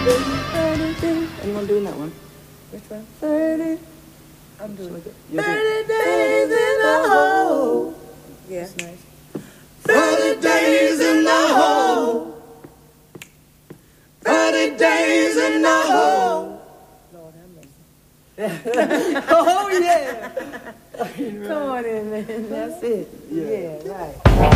Anyone doing that one? Which one? 30. I'm doing it. 30 days in the hole. Yeah. That's nice. 30 days in the hole. 30 days in the hole. Lord have mercy. Oh, yeah. Come on in, man. That's it. Yeah. Yeah, right.